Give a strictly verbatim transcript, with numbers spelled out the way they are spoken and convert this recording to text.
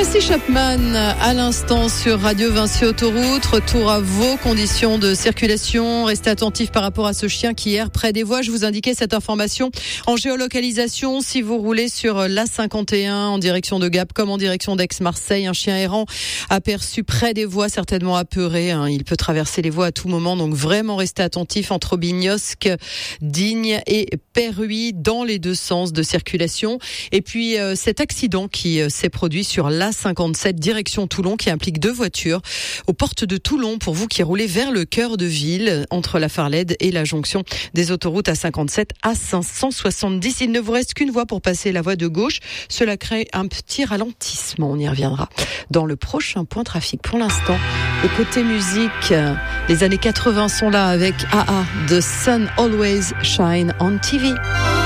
Tracy Chapman à l'instant sur Radio Vinci Autoroute. Retour à vos conditions de circulation. Restez attentifs par rapport à ce chien qui erre près des voies. Je vous indiquais cette information en géolocalisation. Si vous roulez sur l'A cinquante et un en direction de Gap comme en direction d'Aix-Marseille, un chien errant aperçu près des voies, certainement apeuré. Hein. Il peut traverser les voies à tout moment, donc vraiment restez attentifs entre Bignosc, Digne et Perruy dans les deux sens de circulation. Et puis euh, cet accident qui euh, s'est produit sur l'A cinquante-sept direction Toulon qui implique deux voitures aux portes de Toulon pour vous qui roulez vers le cœur de ville entre la Farlède et la jonction des autoroutes A cinquante-sept à cinq cent soixante-dix. Il ne vous reste qu'une voie pour passer la voie de gauche. Cela crée un petit ralentissement. On y reviendra dans le prochain point trafic. Pour l'instant, et côté musique, les années quatre-vingts sont là avec A A, The Sun Always Shine on T V.